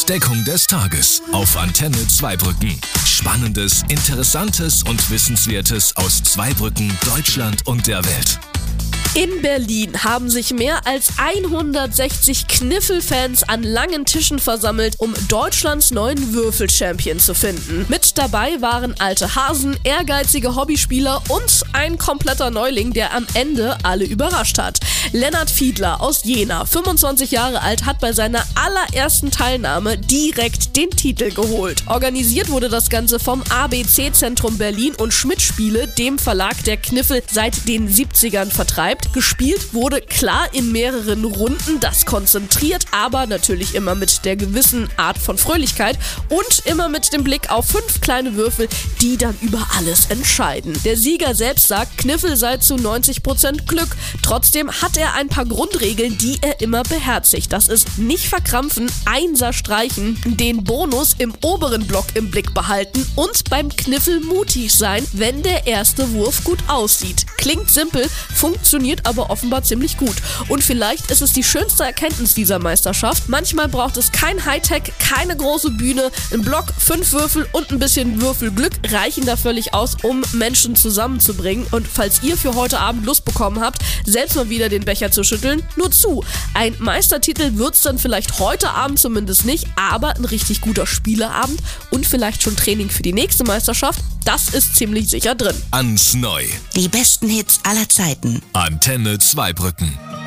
Entdeckung des Tages auf Antenne Zweibrücken. Spannendes, Interessantes und Wissenswertes aus Zweibrücken, Deutschland und der Welt. In Berlin haben sich mehr als 160 Kniffelfans an langen Tischen versammelt, um Deutschlands neuen Würfel-Champion zu finden. Mit dabei waren alte Hasen, ehrgeizige Hobbyspieler und ein kompletter Neuling, der am Ende alle überrascht hat. Lennart Fiedler aus Jena, 25 Jahre alt, hat bei seiner allerersten Teilnahme direkt den Titel geholt. Organisiert wurde das Ganze vom ABC-Zentrum Berlin und Schmidt Spiele, dem Verlag, der Kniffel seit den 70ern vertreibt. Gespielt wurde klar in mehreren Runden, das konzentriert, aber natürlich immer mit der gewissen Art von Fröhlichkeit und immer mit dem Blick auf 5 kleine Würfel, die dann über alles entscheiden. Der Sieger selbst sagt, Kniffel sei zu 90% Glück. Trotzdem hat er ein paar Grundregeln, die er immer beherzigt. Das ist nicht verkrampfen, Einser streichen, den Bonus im oberen Block im Blick behalten und beim Kniffel mutig sein, wenn der erste Wurf gut aussieht. Klingt simpel, funktioniert aber offenbar ziemlich gut. Und vielleicht ist es die schönste Erkenntnis dieser Meisterschaft. Manchmal braucht es kein Hightech, keine große Bühne, ein Block, 5 Würfel und ein bisschen Würfelglück reichen da völlig aus, um Menschen zusammenzubringen. Und falls ihr für heute Abend Lust bekommen habt, selbst mal wieder den Becher zu schütteln, nur zu. Ein Meistertitel wird's dann vielleicht heute Abend zumindest nicht, aber ein richtig guter Spieleabend und vielleicht schon Training für die nächste Meisterschaft, das ist ziemlich sicher drin. Ans Neu. Die besten Hits aller Zeiten. Antenne Zweibrücken.